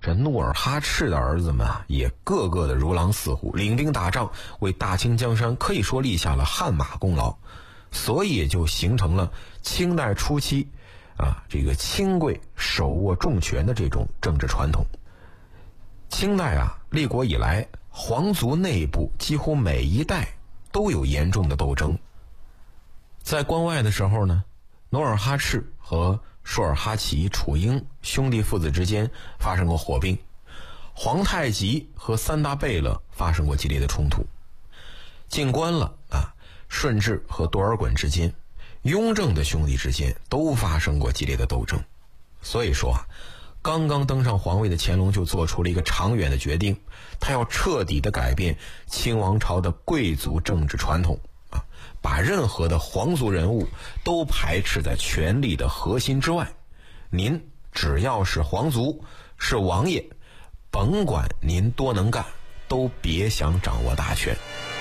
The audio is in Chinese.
这努尔哈赤的儿子们啊，也个个的如狼似虎，领兵打仗，为大清江山可以说立下了汗马功劳，所以也就形成了清代初期这个清贵手握重权的这种政治传统。清代立国以来，皇族内部几乎每一代都有严重的斗争。在关外的时候呢，努尔哈赤和舒尔哈齐、楚英兄弟父子之间发生过火并，皇太极和三大贝勒发生过激烈的冲突。进关了顺治和多尔衮之间，雍正的兄弟之间都发生过激烈的斗争。所以说刚刚登上皇位的乾隆就做出了一个长远的决定，他要彻底的改变清王朝的贵族政治传统把任何的皇族人物都排斥在权力的核心之外。您只要是皇族，是王爷，甭管您多能干，都别想掌握大权。